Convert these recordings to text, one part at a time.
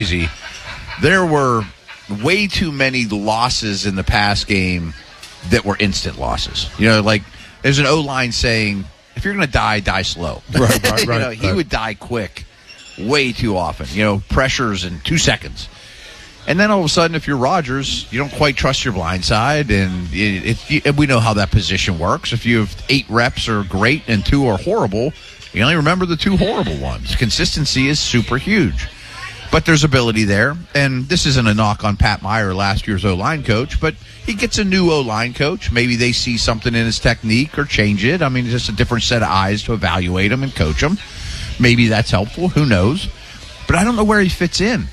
crazy. There were way too many losses in the past game that were instant losses. Like there's an O-line saying, if you're going to die, die slow. Right. He would die quick way too often. Pressures in 2 seconds. And then all of a sudden, if you're Rodgers, you don't quite trust your blind side, and we know how that position works. If you have 8 reps are great and 2 are horrible, you only remember the 2 horrible ones. Consistency is super huge. But there's ability there, and this isn't a knock on Pat Meyer, last year's O-line coach, but he gets a new O-line coach. Maybe they see something in his technique or change it. I mean, just a different set of eyes to evaluate him and coach him. Maybe that's helpful. Who knows? But I don't know where he fits in.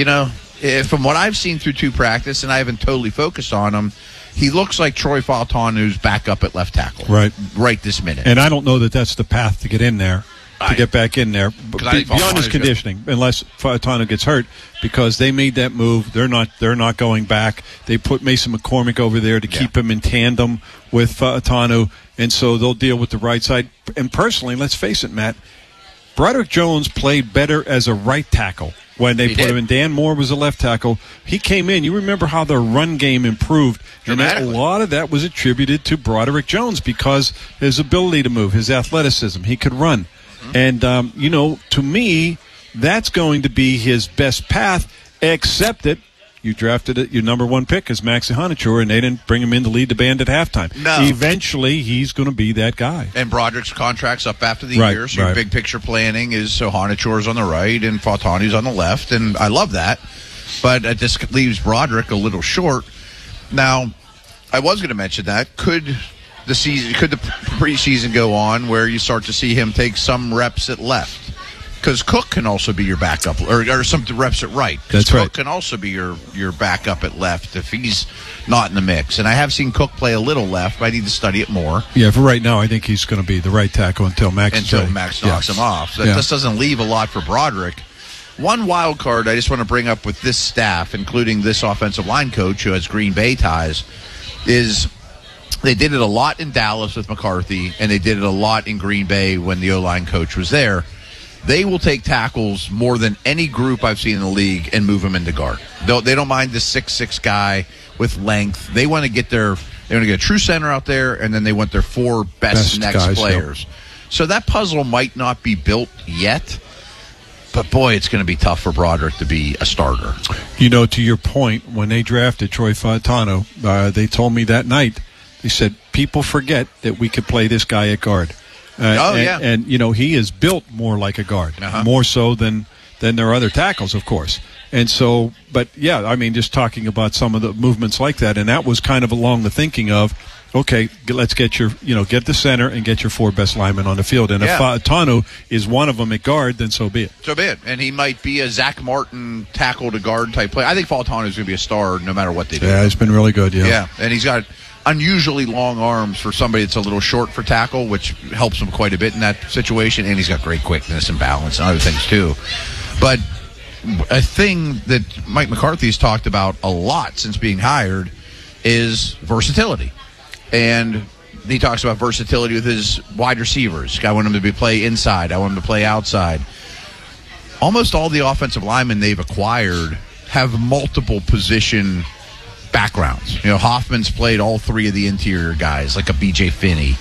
From what I've seen through 2 practice, and I haven't totally focused on him, he looks like Troy Fautanu's back up at left tackle. Right this minute. And I don't know that that's the path to get in there, get back in there, beyond his conditioning, unless Fautanu gets hurt, because they made that move. They're not going back. They put Mason McCormick over there to keep him in tandem with Fautanu, and so they'll deal with the right side. And personally, let's face it, Matt, Broderick Jones played better as a right tackle when they put him in. Dan Moore was a left tackle. He came in. You remember how their run game improved. And a lot of that was attributed to Broderick Jones because his ability to move, his athleticism. He could run. And, to me, that's going to be his best path, except that you drafted it. Your number 1 pick is Maxi Honachur, and they didn't bring him in to lead the band at halftime. No. Eventually, he's going to be that guy. And Broderick's contract's up after the year, so your big picture planning is so Honachur's on the right and Fautanu's on the left, and I love that. But this leaves Broderick a little short. Now, I was going to mention that. Could the preseason go on where you start to see him take some reps at left? Because Cook can also be your backup, or some reps at right. That's right. Cook can also be your backup at left if he's not in the mix. And I have seen Cook play a little left, but I need to study it more. Yeah, for right now, I think he's going to be the right tackle until Max knocks him off. So that just doesn't leave a lot for Broderick. One wild card I just want to bring up with this staff, including this offensive line coach who has Green Bay ties, is they did it a lot in Dallas with McCarthy, and they did it a lot in Green Bay when the O-line coach was there. They will take tackles more than any group I've seen in the league and move them into guard. They don't mind the 6'6" guy with length. They want to get a true center out there, and then they want their 4 best next guys, players. Yep. So that puzzle might not be built yet, but boy, it's going to be tough for Broderick to be a starter. To your point, when they drafted Troy Fautanu, they told me that night, they said, people forget that we could play this guy at guard. And he is built more like a guard, more so than their other tackles, of course. And so, but yeah, I mean, just talking about some of the movements like that, and that was kind of along the thinking of, okay, let's get get the center and get your 4 best linemen on the field. And if Fautanu is one of them at guard, then so be it. So be it. And he might be a Zach Martin tackle to guard type player. I think Fautanu is going to be a star no matter what they do. Yeah, he's been really good, Yeah, and he's got unusually long arms for somebody that's a little short for tackle, which helps him quite a bit in that situation, and he's got great quickness and balance and other things too. But a thing that Mike McCarthy's talked about a lot since being hired is versatility. And he talks about versatility with his wide receivers. I want him to play inside. I want him to play outside. Almost all the offensive linemen they've acquired have multiple position backgrounds. Hoffman's played all 3 of the interior guys, like a B.J. Finney.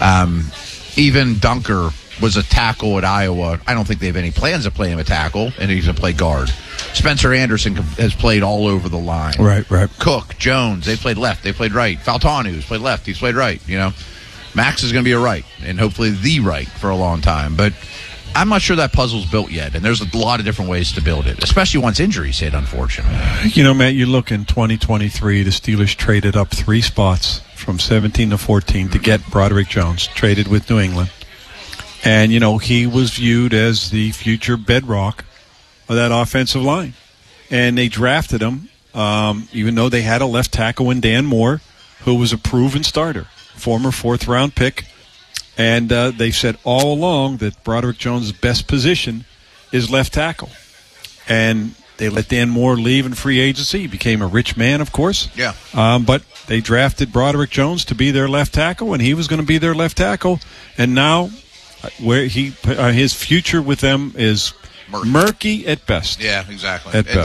Even Dunker was a tackle at Iowa. I don't think they have any plans of playing him a tackle, and he's going to play guard. Spencer Anderson has played all over the line. Right. Cook, Jones, they played left, they played right. Fautanu's played left, he's played right. Max is going to be a right, and hopefully the right for a long time. But I'm not sure that puzzle's built yet, and there's a lot of different ways to build it, especially once injuries hit, unfortunately. Matt, you look in 2023, the Steelers traded up 3 spots from 17 to 14 to get Broderick Jones, traded with New England. And, he was viewed as the future bedrock of that offensive line. And they drafted him, even though they had a left tackle in Dan Moore, who was a proven starter, former 4th-round pick. And they said all along that Broderick Jones' best position is left tackle. And they let Dan Moore leave in free agency. He became a rich man, of course. Yeah. But they drafted Broderick Jones to be their left tackle, and he was going to be their left tackle. And now his future with them is Murky at best. Yeah, exactly. At best.